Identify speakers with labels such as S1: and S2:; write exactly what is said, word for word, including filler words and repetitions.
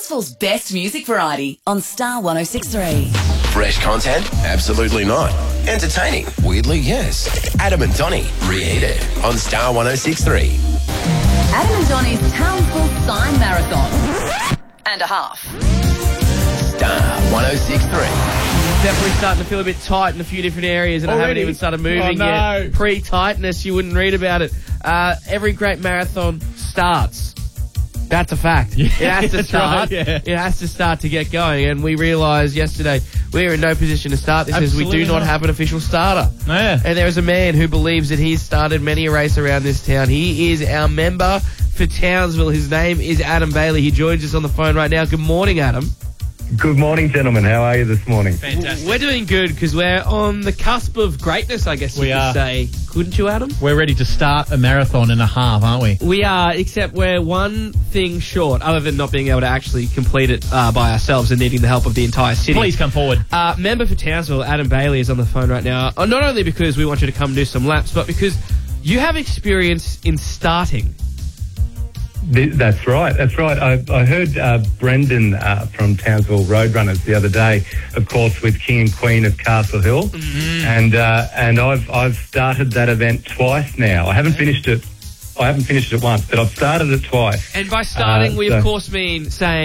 S1: Townsville's best music variety on Star one oh six point three.
S2: Fresh content? Absolutely not. Entertaining? Weirdly, yes. Adam and Donnie, Reheated on Star one oh six point three.
S1: Adam and Donnie's Townsville Sign Marathon and a half.
S2: Star one oh six point three.
S3: Definitely starting to feel a bit tight in a few different areas, and
S4: Already?
S3: I haven't even started moving
S4: Oh, no.
S3: yet. Pre-tightness, you wouldn't read about it. Uh, every great marathon starts. That's a fact.
S4: Yeah,
S3: it has to
S4: that's
S3: start.
S4: right, yeah.
S3: It has to start to get going, and we realised yesterday we're in no position to start this as we do
S4: Absolutely
S3: not
S4: not.
S3: have an official starter.
S4: Oh, yeah.
S3: And there is a man who believes that he's started many a race around this town. He is our member for Townsville. His name is Adam Bailey. He joins us on the phone right now. Good morning, Adam.
S5: Good morning, gentlemen. How are you this morning?
S4: Fantastic.
S3: We're doing good because we're on the cusp of greatness, I guess you
S4: We
S3: could
S4: are.
S3: say. Couldn't you, Adam?
S4: We're ready to start a marathon and a half, aren't we?
S3: We are, except we're one thing short, other than not being able to actually complete it uh, by ourselves and needing the help of the entire city.
S4: Please come forward.
S3: Uh, member for Townsville, Adam Bailey, is on the phone right now. Uh, not only because we want you to come do some laps, but because you have experience in starting.
S5: Th- That's right. That's right. I, I heard uh, Brendan uh, from Townsville Roadrunners the other day, of course, with King and Queen of Castle Hill,
S3: Mm-hmm.
S5: and uh, and I've I've started that event twice now. I haven't finished it. I haven't finished it once, but I've started it twice.
S3: And by starting,
S5: Uh,
S3: we of
S5: so-
S3: course mean saying